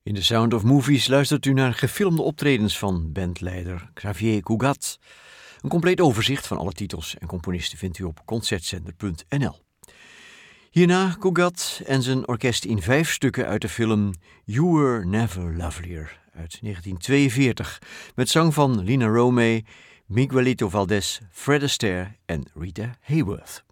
In The Sound of Movies luistert u naar gefilmde optredens van bandleider Xavier Cugat. Een compleet overzicht van alle titels en componisten vindt u op concertzender.nl. Hierna Cugat en zijn orkest in 5 stukken uit de film You Were Never Lovelier uit 1942, met zang van Lina Romay, Miguelito Valdés, Fred Astaire en Rita Hayworth.